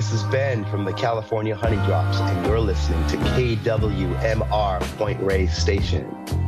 this is Ben from the California Honey Drops, and you're listening to KWMR Point Reyes Station.